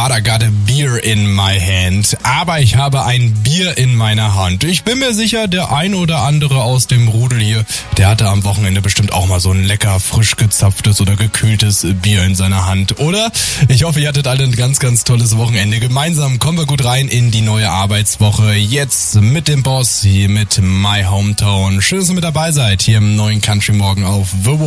But I got a beer in my hand. Aber ich habe ein Bier in meiner Hand. Ich bin mir sicher, der ein oder andere aus dem Rudel hier, der hatte am Wochenende bestimmt auch mal so ein lecker, frisch gezapftes oder gekühltes Bier in seiner Hand. Oder? Ich hoffe, ihr hattet alle ein ganz, ganz tolles Wochenende. Gemeinsam kommen wir gut rein in die neue Arbeitswoche. Jetzt mit dem Boss, hier mit My Hometown. Schön, dass ihr mit dabei seid, hier im neuen Country Morgen auf The